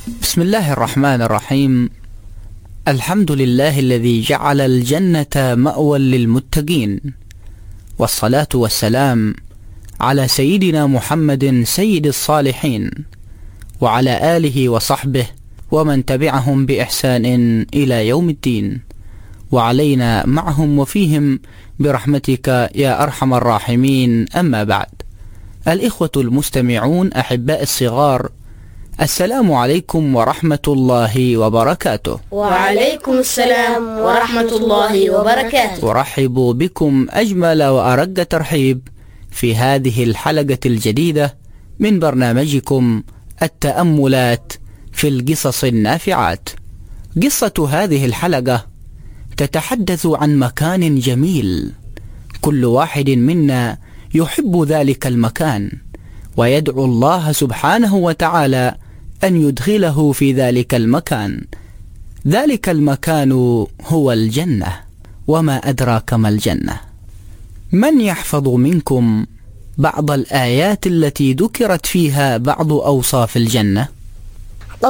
بسم الله الرحمن الرحيم. الحمد لله الذي جعل الجنة مأوى للمتقين، والصلاة والسلام على سيدنا محمد سيد الصالحين، وعلى آله وصحبه ومن تبعهم بإحسان إلى يوم الدين، وعلينا معهم وفيهم برحمتك يا أرحم الراحمين. أما بعد، الإخوة المستمعون أحباء الصغار، السلام عليكم ورحمة الله وبركاته. وعليكم السلام ورحمة الله وبركاته. أرحب بكم أجمل وأرق ترحيب في هذه الحلقة الجديدة من برنامجكم التأملات في القصص النافعات. قصة هذه الحلقة تتحدث عن مكان جميل، كل واحد منا يحب ذلك المكان، ويدعو الله سبحانه وتعالى أن يدخله في ذلك المكان. ذلك المكان هو الجنة، وما أدراك ما الجنة. من يحفظ منكم بعض الآيات التي ذكرت فيها بعض أوصاف الجنة؟